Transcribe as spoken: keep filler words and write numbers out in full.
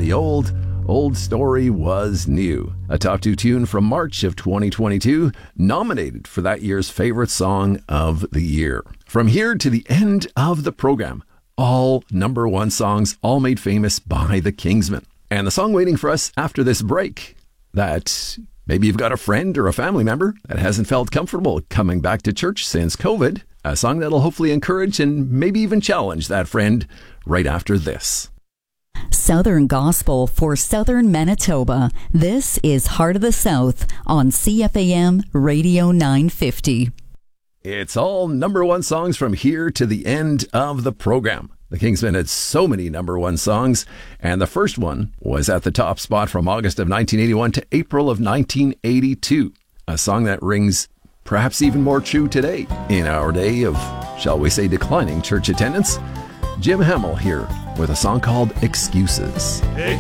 the old, old story was new. A top two tune from March of twenty twenty-two, nominated for that year's favorite song of the year. From here to the end of the program, all number one songs, all made famous by the Kingsmen. And the song waiting for us after this break, that maybe you've got a friend or a family member that hasn't felt comfortable coming back to church since COVID. A song that'll hopefully encourage and maybe even challenge that friend right after this. Southern Gospel for Southern Manitoba. This is Heart of the South on C F A M Radio nine fifty. It's all number one songs from here to the end of the program. The Kingsmen had so many number one songs, and the first one was at the top spot from August of nineteen eighty-one to April of nineteen eighty-two. A song that rings perhaps even more true today in our day of, shall we say, declining church attendance. Jim Hamill here with a song called Excuses.